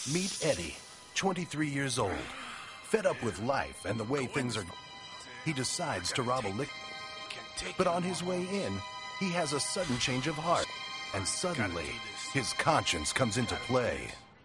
Meet Eddie, 23 years old. Fed up with life and the way things are, he decides to rob a liquor. But on his way in, he has a sudden change of heart. And suddenly, his conscience comes into play.